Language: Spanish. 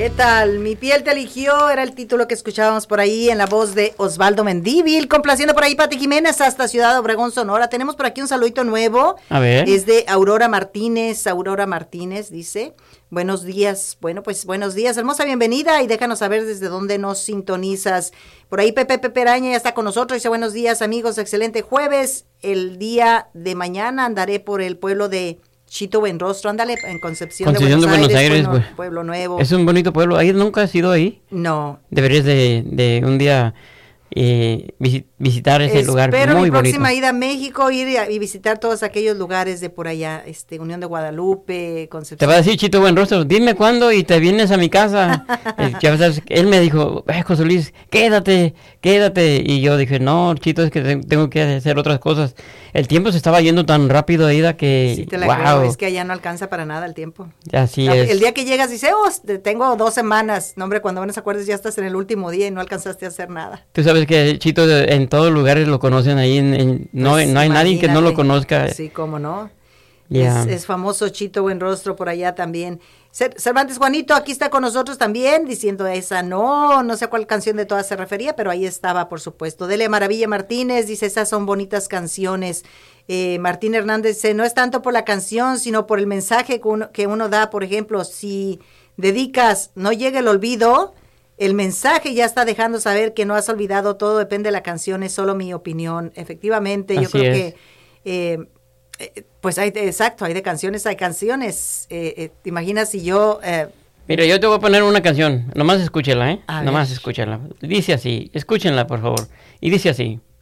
¿Qué tal? Mi piel te eligió, era el título que escuchábamos por ahí en la voz de Osvaldo Mendívil, complaciendo por ahí Pati Jiménez hasta Ciudad Obregón, Sonora. Tenemos por aquí un saludito nuevo. A ver. Es de Aurora Martínez. Aurora Martínez dice, buenos días. Bueno, pues buenos días, hermosa bienvenida y déjanos saber desde dónde nos sintonizas. Por ahí Pepe Araña ya está con nosotros, dice buenos días amigos, excelente jueves. El día de mañana andaré por el pueblo de Chito Buenrostro, ándale, en Concepción de Buenos Aires, pues. Pueblo Nuevo. Es un bonito pueblo. ¿Ahí nunca has ido ahí? No. Deberías de un día visitar ese lugar muy bonito. Espero mi próxima ida a México, ir y visitar todos aquellos lugares de por allá, Unión de Guadalupe, Concepción. Te va a decir Chito Buenrostro, dime cuándo y te vienes a mi casa. Él me dijo, José Luis, quédate. Y yo dije, no, Chito, es que tengo que hacer otras cosas. El tiempo se estaba yendo tan rápido, Aida, que sí, te la creo, es que allá no alcanza para nada el tiempo. Así es. El día que llegas dices, tengo 2 semanas. No, hombre, cuando menos acuerdes ya estás en el último día y no alcanzaste a hacer nada. Tú sabes que Chito en todos lugares lo conocen ahí, no hay nadie que no lo conozca. Sí, cómo no. Yeah. Es famoso Chito Buenrostro por allá también. Cervantes Juanito aquí está con nosotros también diciendo esa no sé a cuál canción de todas se refería, pero ahí estaba, por supuesto. Dele Maravilla Martínez dice, esas son bonitas canciones. Martín Hernández dice, no es tanto por la canción, sino por el mensaje que uno da. Por ejemplo, si dedicas No llegue el olvido, el mensaje ya está dejando saber que no has olvidado, todo depende de la canción, es solo mi opinión. Efectivamente, yo creo que pues hay de canciones, hay canciones. ¿Te imaginas si yo... Mira, yo te voy a poner una canción, nomás escúchela, A nomás ver. escúchela. Dice así, escúchenla por favor. Y dice así.